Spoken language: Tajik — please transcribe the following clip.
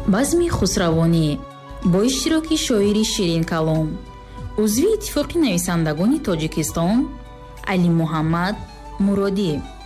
базми хусравонӣ бо иштироки шоири Ширин калом, узви иттифоқи нависандагони Тоҷикистон Али Муҳаммад Муродӣ.